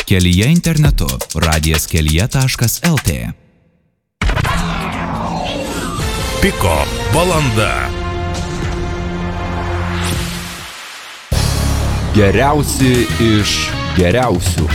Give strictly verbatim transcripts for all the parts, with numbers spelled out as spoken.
Kelyje internetu radijas kelyje taškas lt. Piko valanda. Geriausi iš geriausių.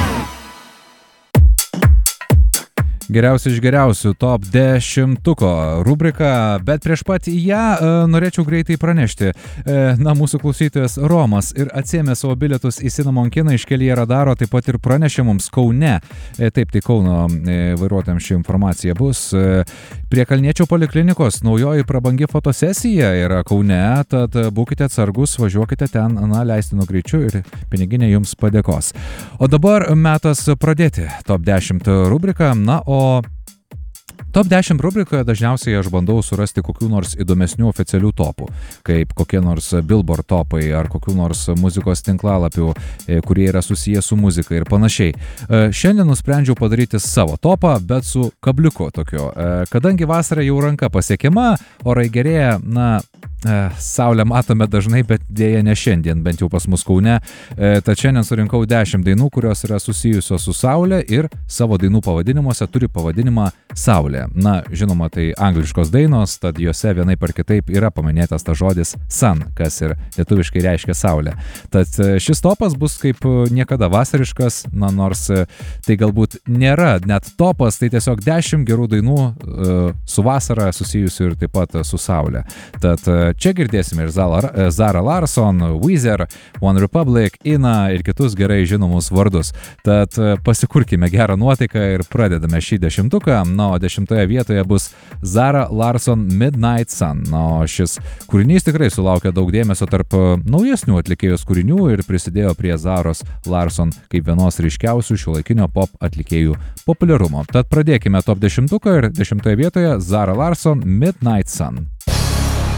Geriausi iš geriausių top dešimtuko rubrika, bet prieš pat ją e, norėčiau greitai pranešti. E, na, mūsų klausytojas Romas ir atsiėmė savo bilietus į Cinnamon kiną iš Kelyje radaro, taip pat ir pranešė mums Kaune. E, taip, tai Kauno e, vairuotojams ši informacija bus. E, prie Kalniečio poliklinikos naujoji prabangi fotosesija yra Kaune, tad būkite atsargus, važiuokite ten, na, leistinu greičiu ir piniginė jums padėkos. O dabar metas pradėti top dešimt rubriką, na, o O top dešimt rubrikoje dažniausiai aš bandau surasti kokių nors įdomesnių oficialių topų, kaip kokie nors Billboard topai ar kokių nors muzikos tinklalapių, kurie yra susiję su muzika ir panašiai. Šiandien nusprendžiau padaryti savo topą, bet su kabliuku tokio. Kadangi vasara jau ranka pasiekiama, orai gerėja, na, saulę matome dažnai, bet dėja ne šiandien, bent jau pas mus Kaune. Tad šiandien surinkau dešimt dainų, kurios yra susijusios su saulė ir savo dainų pavadinimuose turi pavadinimą Saulė. Na, žinoma, tai angliškos dainos, tad juose vienaip ar kitaip yra paminėtas tas žodis sun, kas ir lietuviškai reiškia saulė. Tad šis topas bus kaip niekada vasariškas, na, nors tai galbūt nėra net topas, tai tiesiog dešimt gerų dainų uh, su vasara susijusių ir taip pat su saulė. Tad čia girdėsime ir Zara Larsson, Weezer, One Republic, Ina ir kitus gerai žinomus vardus. Tad pasikurkime gerą nuotaiką ir pradedame šį dešimtuką. Na, o dešimtoje vietoje bus Zara Larsson Midnight Sun. Na, o šis kūrinys tikrai sulaukė daug dėmesio tarp naujesnių atlikėjos kūrinių ir prisidėjo prie Zaros Larsson kaip vienos ryškiausių šiuolaikinio pop atlikėjų populiarumo. Tad pradėkime top dešimtuką ir dešimtoje vietoje Zara Larsson Midnight Sun.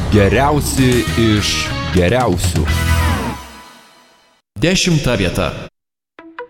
Geriausi iš geriausių. Dešimta vieta.